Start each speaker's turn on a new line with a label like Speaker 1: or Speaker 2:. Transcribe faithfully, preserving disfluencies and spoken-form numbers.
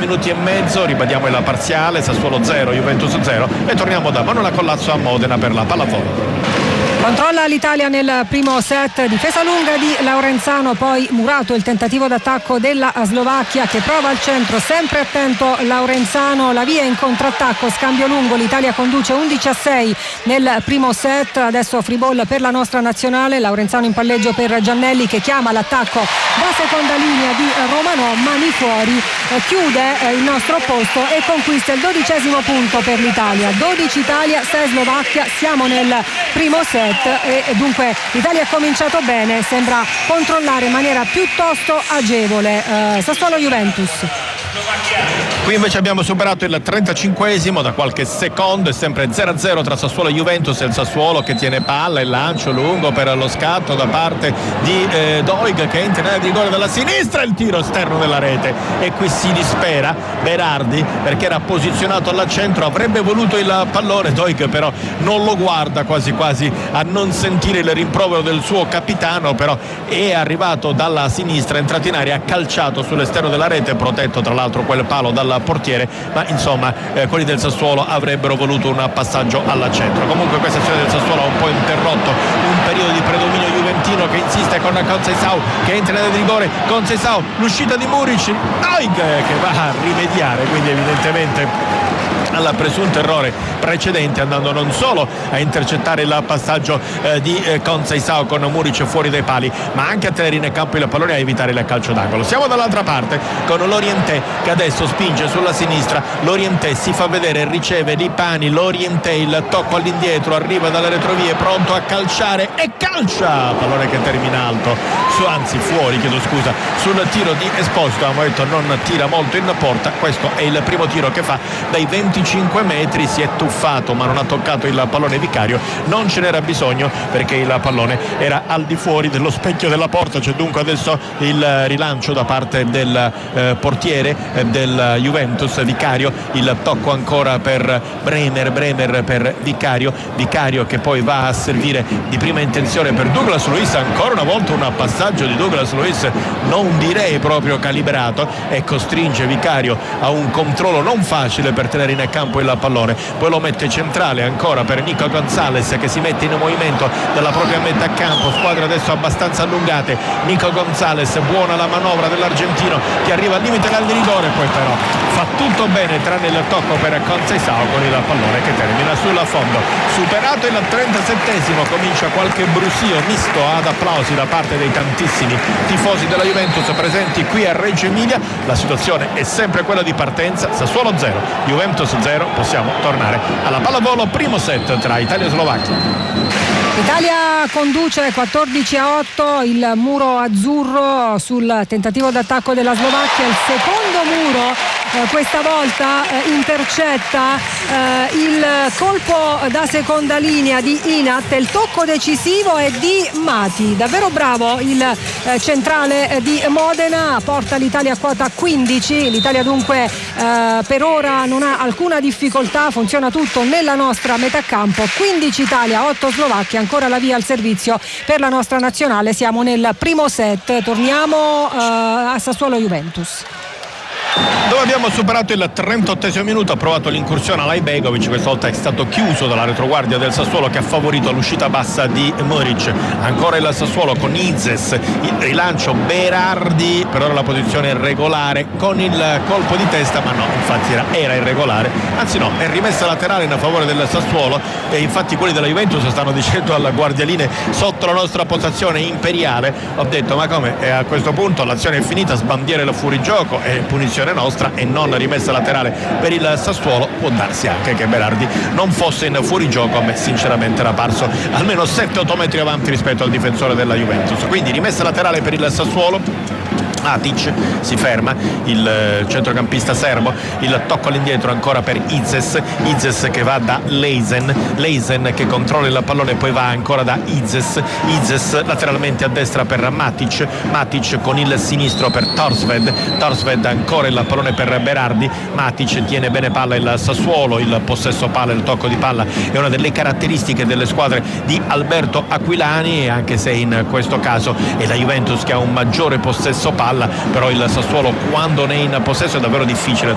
Speaker 1: minuti e mezzo, ribadiamo il parziale, Sassuolo zero, Juventus zero, e torniamo da Manuela Collazo a Modena per la pallavolo.
Speaker 2: Controlla l'Italia nel primo set, difesa lunga di Laurenzano, poi Murato, il tentativo d'attacco della Slovacchia che prova al centro, sempre attento Laurenzano, la via in contrattacco, scambio lungo, l'Italia conduce undici a sei nel primo set, adesso free ball per la nostra nazionale, Laurenzano in palleggio per Giannelli che chiama l'attacco da seconda linea di Romanò, mani fuori, eh, chiude eh, il nostro opposto e conquista il dodicesimo punto per l'Italia. dodici Italia, sei Slovacchia, siamo nel primo set e dunque l'Italia ha cominciato bene, sembra controllare in maniera piuttosto agevole. eh, Sassuolo Juventus.
Speaker 1: Qui invece abbiamo superato il trentacinquesimo da qualche secondo, è sempre zero a zero tra Sassuolo e Juventus, e il Sassuolo che tiene palla, il lancio lungo per lo scatto da parte di eh, Doig che entra in area di rigore dalla sinistra, il tiro esterno della rete, e qui si dispera Berardi perché era posizionato al centro, avrebbe voluto il pallone, Doig però non lo guarda, quasi quasi a non sentire il rimprovero del suo capitano, però è arrivato dalla sinistra, è entrato in area, ha calciato sull'esterno della rete, protetto tra l'altro quel palo dal portiere, ma insomma eh, quelli del Sassuolo avrebbero voluto un passaggio al centro. Comunque questa azione del Sassuolo ha un po' interrotto un periodo di predominio juventino che insiste con Conceição che entra in area di rigore, Conceição, l'uscita di Muric, Doig che va a rimediare, quindi evidentemente al presunto errore precedente, andando non solo a intercettare il passaggio eh, di eh, Conceição con Muric fuori dai pali, ma anche a tenere in campo il pallone e a evitare il calcio d'angolo. Siamo dall'altra parte con Lorientè che adesso spinge sulla sinistra, Lorientè si fa vedere, riceve Lipani, Lorientè, il tocco all'indietro, arriva dalle retrovie, pronto a calciare e calcia, pallone che termina alto, su, anzi fuori, chiedo scusa, sul tiro di Esposito. Abbiamo detto non tira molto in porta, questo è il primo tiro che fa dai venticinque metri, si è tuffato ma non ha toccato il pallone Vicario, non ce n'era bisogno perché il pallone era al di fuori dello specchio della porta. C'è dunque adesso il rilancio da parte del eh, portiere eh, del Juventus, Vicario, il tocco ancora per Bremer, Bremer per Vicario, Vicario che poi va a servire di prima intenzione per Douglas Luiz, ancora una volta un passaggio di Douglas Luiz non direi proprio calibrato, e costringe Vicario a un controllo non facile per tenere in campo il pallone, poi lo mette centrale ancora per Nico Gonzalez che si mette in movimento dalla propria metà campo, squadre adesso abbastanza allungate, Nico Gonzalez, buona la manovra dell'argentino che arriva al limite del rigore, poi però fa tutto bene tranne il tocco per Conceição con il pallone che termina sul fondo. Superato il trentasettesimo comincia qualche brusio misto ad applausi da parte dei tantissimi tifosi della Juventus presenti qui a Reggio Emilia. La situazione è sempre quella di partenza, Sassuolo zero, Juventus zero. Possiamo tornare alla pallavolo, primo set tra Italia e Slovacchia.
Speaker 2: L'Italia conduce quattordici a otto, il muro azzurro sul tentativo d'attacco della Slovacchia, il secondo muro eh, questa volta eh, intercetta eh, il colpo da seconda linea di Inat, il tocco decisivo è di Mati, davvero bravo il eh, centrale eh, di Modena, porta l'Italia a quota quindici. L'Italia dunque eh, per ora non ha alcuna difficoltà, funziona tutto nella nostra metà campo, quindici Italia, otto Slovacchia, ancora la via al servizio per la nostra nazionale. Siamo nel primo set, torniamo uh, a Sassuolo Juventus,
Speaker 1: dove abbiamo superato il trentottesimo minuto, ha provato l'incursione a Lajbegovic, questa volta è stato chiuso dalla retroguardia del Sassuolo che ha favorito l'uscita bassa di Muric. Ancora il Sassuolo con Izes, il rilancio Berardi, per ora la posizione è regolare con il colpo di testa, ma no, infatti era, era irregolare, anzi no, è rimessa laterale in favore del Sassuolo, e infatti quelli della Juventus stanno dicendo alla guardialine sotto la nostra postazione imperiale. Ho detto ma come, e a questo punto l'azione è finita, sbandiera il fuorigioco e punizione nostra e non rimessa laterale per il Sassuolo. Può darsi anche che Berardi non fosse in fuorigioco, a me sinceramente era parso almeno sette otto metri avanti rispetto al difensore della Juventus, quindi rimessa laterale per il Sassuolo. Matic si ferma, il centrocampista serbo, il tocco all'indietro ancora per Izes, Izes che va da Leisen, Leisen che controlla il pallone, poi va ancora da Izes, Izes lateralmente a destra per Matic, Matic con il sinistro per Torsved, Torsved ancora il pallone per Berardi, Matic tiene bene palla il Sassuolo, il possesso palla, il tocco di palla è una delle caratteristiche delle squadre di Alberto Aquilani, anche se in questo caso è la Juventus che ha un maggiore possesso palla, però il Sassuolo quando ne è in possesso è davvero difficile